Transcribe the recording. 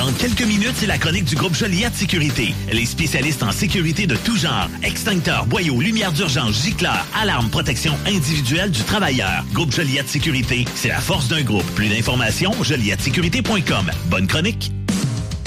Dans quelques minutes, c'est la chronique du groupe Joliette Sécurité. Les spécialistes en sécurité de tout genre. Extincteurs, boyaux, lumière d'urgence, gicleurs, alarmes, protection individuelle du travailleur. Groupe Joliette Sécurité, c'est la force d'un groupe. Plus d'informations, joliettesécurité.com. Bonne chronique.